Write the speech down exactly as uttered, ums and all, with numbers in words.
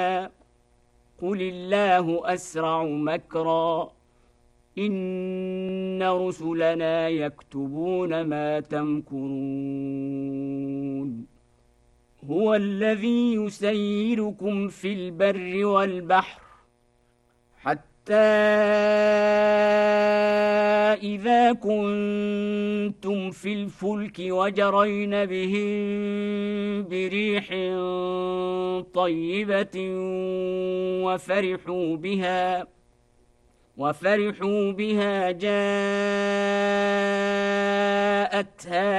قل الله أسرع مكرا إن رسلنا يكتبون ما تمكرون هو الذي يسيركم في البر والبحر حتى إذا كنتم في الفلك وجرين بهم بريح طيبة وفرحوا بها وفرحوا بها جاءتها